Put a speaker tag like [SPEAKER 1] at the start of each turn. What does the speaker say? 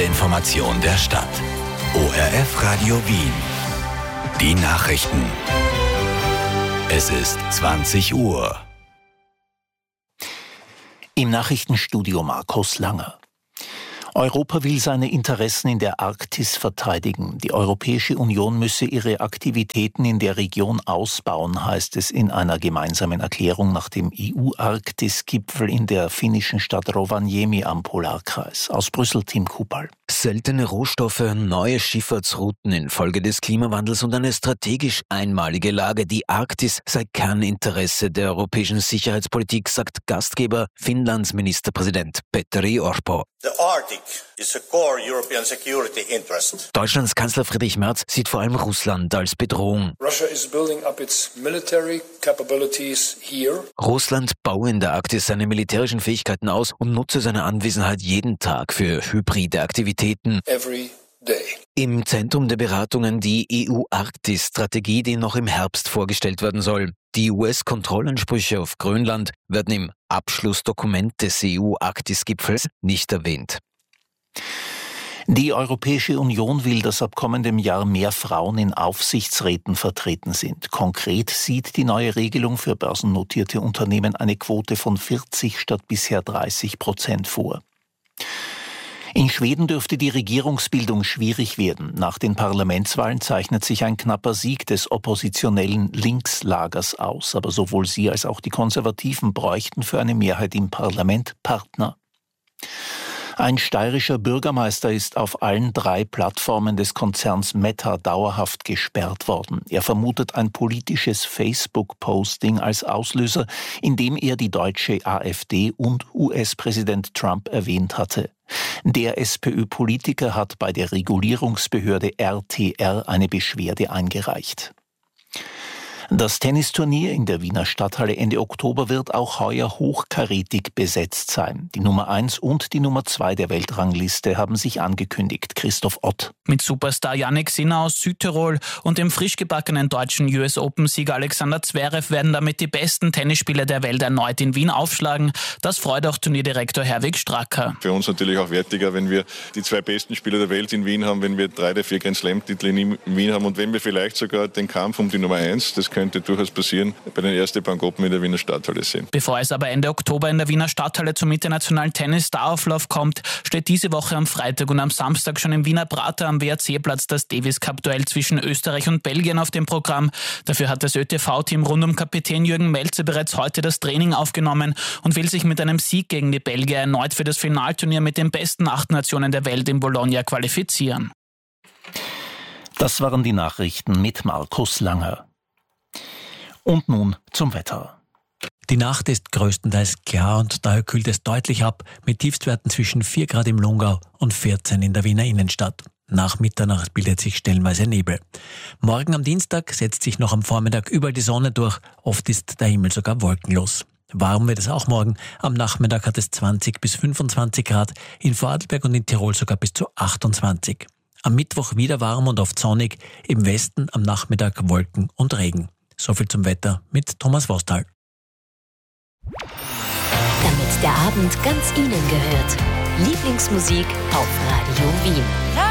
[SPEAKER 1] Information der Stadt. ORF Radio Wien. Die Nachrichten. Es ist 20 Uhr.
[SPEAKER 2] Im Nachrichtenstudio Markus Langer. Europa will seine Interessen in der Arktis verteidigen. Die Europäische Union müsse ihre Aktivitäten in der Region ausbauen, heißt es in einer gemeinsamen Erklärung nach dem EU-Arktis-Gipfel in der finnischen Stadt Rovaniemi am Polarkreis. Aus Brüssel Tim Kupal.
[SPEAKER 3] Seltene Rohstoffe, neue Schifffahrtsrouten infolge des Klimawandels und eine strategisch einmalige Lage. Die Arktis sei Kerninteresse der europäischen Sicherheitspolitik, sagt Gastgeber Finnlands Ministerpräsident Petteri Orpo.
[SPEAKER 4] The Arctic is a core European security interest.
[SPEAKER 3] Deutschlands Kanzler Friedrich Merz sieht vor allem Russland als Bedrohung.
[SPEAKER 5] Russia is building up its military capabilities here.
[SPEAKER 3] Russland baue in der Arktis seine militärischen Fähigkeiten aus und nutze seine Anwesenheit jeden Tag für hybride Aktivitäten.
[SPEAKER 5] Every day.
[SPEAKER 3] Im Zentrum der Beratungen die EU-Arktis-Strategie, die noch im Herbst vorgestellt werden soll. Die US-Kontrollansprüche auf Grönland werden im Abschlussdokument des EU-Arktis-Gipfels nicht erwähnt.
[SPEAKER 2] Die Europäische Union will, dass ab kommendem Jahr mehr Frauen in Aufsichtsräten vertreten sind. Konkret sieht die neue Regelung für börsennotierte Unternehmen eine Quote von 40 statt bisher 30% vor. In Schweden dürfte die Regierungsbildung schwierig werden. Nach den Parlamentswahlen zeichnet sich ein knapper Sieg des oppositionellen Linkslagers aus. Aber sowohl sie als auch die Konservativen bräuchten für eine Mehrheit im Parlament Partner. Ein steirischer Bürgermeister ist auf allen 3 Plattformen des Konzerns Meta dauerhaft gesperrt worden. Er vermutet ein politisches Facebook-Posting als Auslöser, in dem er die deutsche AfD und US-Präsident Trump erwähnt hatte. Der SPÖ-Politiker hat bei der Regulierungsbehörde RTR eine Beschwerde eingereicht. Das Tennisturnier in der Wiener Stadthalle Ende Oktober wird auch heuer hochkarätig besetzt sein. Die Nummer 1 und die Nummer 2 der Weltrangliste haben sich angekündigt. Christoph Ott.
[SPEAKER 6] Mit Superstar Jannik Sinner aus Südtirol und dem frisch gebackenen deutschen US Open-Sieger Alexander Zverev werden damit die besten Tennisspieler der Welt erneut in Wien aufschlagen. Das freut auch Turnierdirektor Herwig Stracker.
[SPEAKER 7] Für uns natürlich auch wertiger, wenn wir die 2 besten Spieler der Welt in Wien haben, wenn wir 3 der 4 Grand Slam-Titel in Wien haben und wenn wir vielleicht sogar den Kampf um die Nummer 1, das könnte durchaus passieren, bei den ersten Bank Open in der Wiener Stadthalle sehen.
[SPEAKER 6] Bevor es aber Ende Oktober in der Wiener Stadthalle zum internationalen Tennis-Starauflauf kommt, steht diese Woche am Freitag und am Samstag schon im Wiener Prater am WRC-Platz das Davis-Cup-Duell zwischen Österreich und Belgien auf dem Programm. Dafür hat das ÖTV-Team rund um Kapitän Jürgen Melzer bereits heute das Training aufgenommen und will sich mit einem Sieg gegen die Belgier erneut für das Finalturnier mit den besten 8 Nationen der Welt in Bologna qualifizieren.
[SPEAKER 2] Das waren die Nachrichten mit Markus Langer. Und nun zum Wetter.
[SPEAKER 8] Die Nacht ist größtenteils klar und daher kühlt es deutlich ab mit Tiefstwerten zwischen 4 Grad im Lungau und 14 in der Wiener Innenstadt. Nach Mitternacht bildet sich stellenweise Nebel. Morgen am Dienstag setzt sich noch am Vormittag überall die Sonne durch. Oft ist der Himmel sogar wolkenlos. Warm wird es auch morgen. Am Nachmittag hat es 20 bis 25 Grad, in Vorarlberg und in Tirol sogar bis zu 28. Am Mittwoch wieder warm und oft sonnig, im Westen am Nachmittag Wolken und Regen. Soviel zum Wetter mit Thomas Vostal.
[SPEAKER 9] Damit der Abend ganz Ihnen gehört. Lieblingsmusik auf Radio Wien.